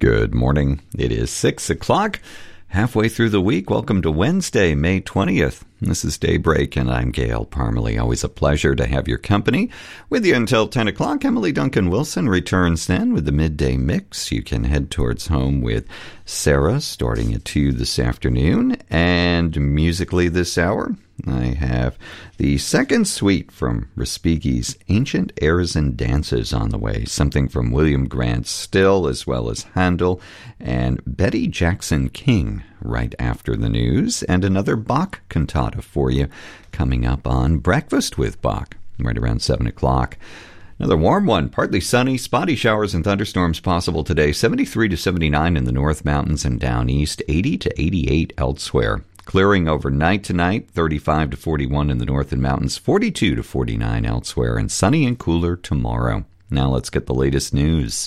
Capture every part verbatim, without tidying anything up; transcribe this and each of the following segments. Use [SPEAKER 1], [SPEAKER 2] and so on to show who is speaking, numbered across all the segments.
[SPEAKER 1] Good morning. It is six o'clock, halfway through the week. Welcome to Wednesday, May twentieth. This is Daybreak, and I'm Gail Parmalee. Always a pleasure to have your company. With you until ten o'clock, Emily Duncan Wilson returns then with the Midday Mix. You can head towards home with Sarah starting at two this afternoon. And musically this hour, I have the second suite from Respighi's Ancient Airs and Dances on the way. Something from William Grant Still, as well as Handel and Betty Jackson King right after the news. And another Bach cantata for you coming up on Breakfast with Bach right around seven o'clock. Another warm one, partly sunny, spotty showers and thunderstorms possible today. seventy-three to seventy-nine in the North Mountains and down east, eighty to eighty-eight elsewhere. Clearing overnight tonight, thirty-five to forty-one in the north and mountains, forty-two to forty-nine elsewhere, and sunny and cooler tomorrow. Now let's get the latest news.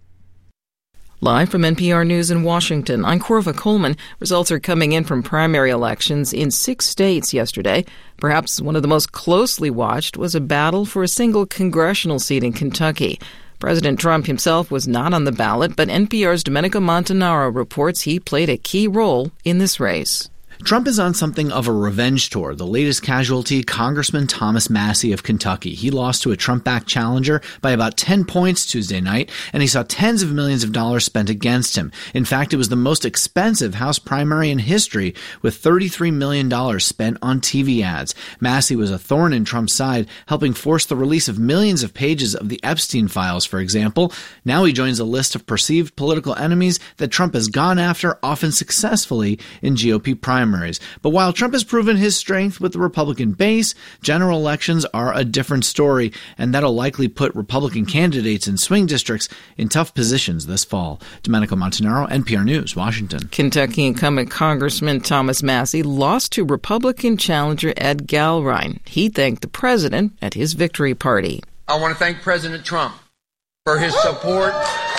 [SPEAKER 2] Live from N P R News in Washington, I'm Corva Coleman. Results are coming in from primary elections in six states yesterday. Perhaps one of the most closely watched was a battle for a single congressional seat in Kentucky. President Trump himself was not on the ballot, but N P R's Domenico Montanaro reports he played a key role in this race.
[SPEAKER 3] Trump is on something of a revenge tour. The latest casualty, Congressman Thomas Massie of Kentucky. He lost to a Trump-backed challenger by about ten points Tuesday night, and he saw tens of millions of dollars spent against him. In fact, it was the most expensive House primary in history, with thirty-three million dollars spent on T V ads. Massie was a thorn in Trump's side, helping force the release of millions of pages of the Epstein files, for example. Now he joins a list of perceived political enemies that Trump has gone after, often successfully, in G O P primaries. But while Trump has proven his strength with the Republican base, general elections are a different story, and that'll likely put Republican candidates in swing districts in tough positions this fall. Domenico Montanaro, N P R News, Washington.
[SPEAKER 2] Kentucky incumbent Congressman Thomas Massie lost to Republican challenger Ed Galrine. He thanked the president at his victory party.
[SPEAKER 4] I want to thank President Trump for his support,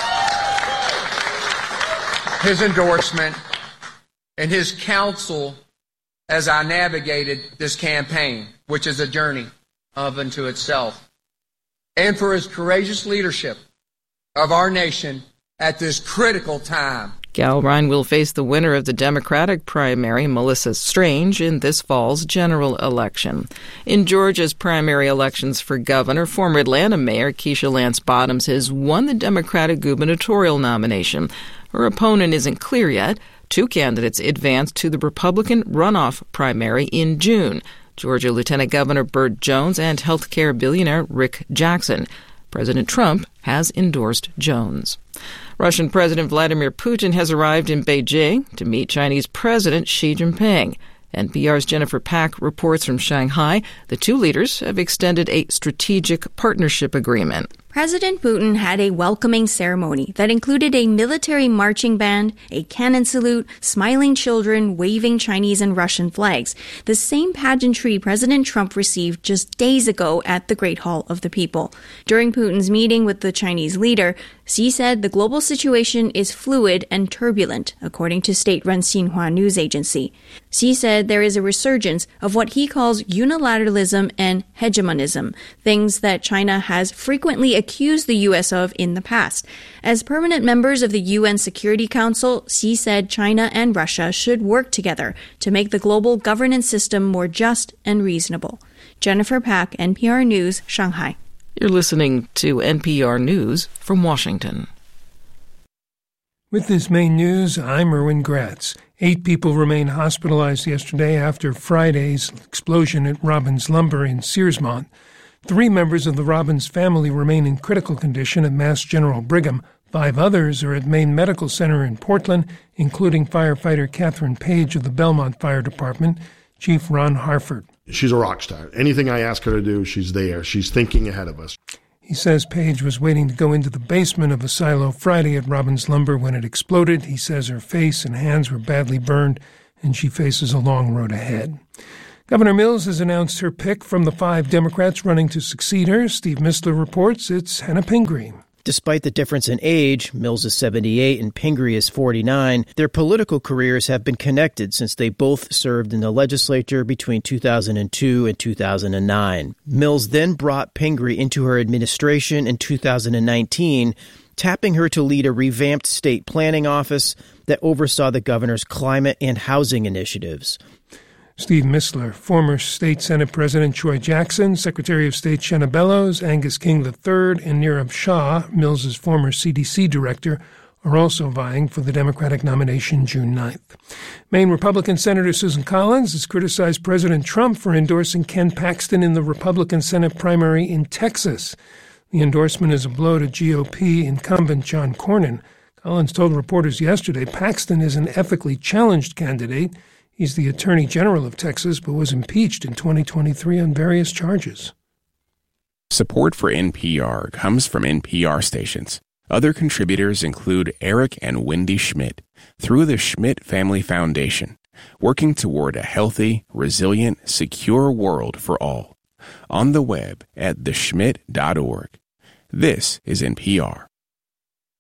[SPEAKER 4] his endorsement, and his counsel as I navigated this campaign, which is a journey of unto itself, and for his courageous leadership of our nation at this critical time.
[SPEAKER 2] Galrine will face the winner of the Democratic primary, Melissa Strange, in this fall's general election. In Georgia's primary elections for governor, former Atlanta Mayor Keisha Lance Bottoms has won the Democratic gubernatorial nomination. Her opponent isn't clear yet. Two candidates advanced to the Republican runoff primary in June, Georgia Lieutenant Governor Burt Jones and healthcare billionaire Rick Jackson. President Trump has endorsed Jones. Russian President Vladimir Putin has arrived in Beijing to meet Chinese President Xi Jinping. N P R's Jennifer Pack reports from Shanghai. The two leaders have extended a strategic partnership agreement.
[SPEAKER 5] President Putin had a welcoming ceremony that included a military marching band, a cannon salute, smiling children waving Chinese and Russian flags, the same pageantry President Trump received just days ago at the Great Hall of the People. During Putin's meeting with the Chinese leader, Xi said the global situation is fluid and turbulent, according to state-run Xinhua news agency. Xi said there is a resurgence of what he calls unilateralism and hegemonism, things that China has frequently accused the U S of in the past. As permanent members of the U N Security Council, Xi said China and Russia should work together to make the global governance system more just and reasonable. Jennifer Pack, N P R News, Shanghai.
[SPEAKER 2] You're listening to N P R News from Washington.
[SPEAKER 6] With this main news, I'm Erwin Gratz. Eight people remain hospitalized yesterday after Friday's explosion at Robbins Lumber in Searsmont. Three members of the Robbins family remain in critical condition at Mass General Brigham. Five others are at Maine Medical Center in Portland, including firefighter Catherine Page of the Belmont Fire Department, Chief Ron Harford.
[SPEAKER 7] She's a rock star. Anything I ask her to do, she's there. She's thinking ahead of us.
[SPEAKER 6] He says Page was waiting to go into the basement of a silo Friday at Robbins Lumber when it exploded. He says her face and hands were badly burned, and she faces a long road ahead. Governor Mills has announced her pick from the five Democrats running to succeed her. Steve Mistler reports it's Hannah Pingree.
[SPEAKER 8] Despite the difference in age, Mills is seventy-eight and Pingree is forty-nine, their political careers have been connected since they both served in the legislature between two thousand two and two thousand nine. Mills then brought Pingree into her administration in two thousand nineteen. tapping her to lead a revamped state planning office that oversaw the governor's climate and housing initiatives.
[SPEAKER 6] Steve Mistler, former State Senate President Troy Jackson, Secretary of State Shenna Bellows, Angus King the third, and Nirav Shah, Mills's former C D C director, are also vying for the Democratic nomination June ninth. Maine Republican Senator Susan Collins has criticized President Trump for endorsing Ken Paxton in the Republican Senate primary in Texas. The endorsement is a blow to G O P incumbent John Cornyn. Collins told reporters yesterday Paxton is an ethically challenged candidate. He's the Attorney General of Texas, but was impeached in twenty twenty-three on various charges.
[SPEAKER 9] Support for N P R comes from N P R stations. Other contributors include Eric and Wendy Schmidt through the Schmidt Family Foundation, working toward a healthy, resilient, secure world for all. On the web at the schmidt dot org. This is N P R.